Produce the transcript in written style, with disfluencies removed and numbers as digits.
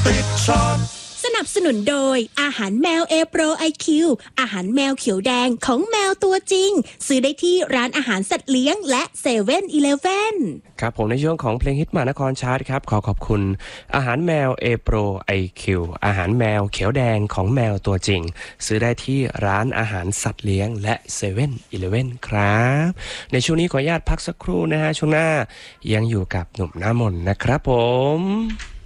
ติดช็อตสนับสนุนโดยอาหารแมว A Pro IQ อาหารแมวเขียวแดงของแมวตัวจริงซื้อได้ที่ร้านอาหารสัตว์เลี้ยงและ7-Eleven ครับผมในช่วงของเพลงฮิตมานครชาร์ตครับขอบคุณอาหารแมว A Pro IQ อาหารแมวเขียวแดงของแมวตัวจริงซื้อได้ที่ร้านอาหารสัตว์เลี้ยงและ7-Eleven ครับในช่วงนี้ขออนุญาตพักสักครู่นะฮะช่วงหน้ายังอยู่กับหนุ่มหน้ามนต์นะครับผม